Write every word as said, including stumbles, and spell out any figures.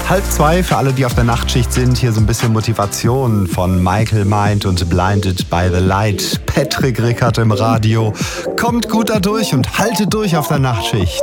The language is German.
Halb zwei für alle, die auf der Nachtschicht sind. Hier so ein bisschen Motivation von Michael Mind und Blinded by the Light. Patrick Rickard im Radio. Kommt gut da durch und haltet durch auf der Nachtschicht.